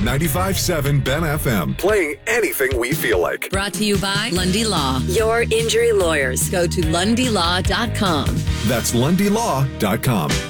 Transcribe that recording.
95.7 Ben FM. Playing anything we feel like. Brought to you by Lundy Law. Your injury lawyers. Go to LundyLaw.com. That's LundyLaw.com.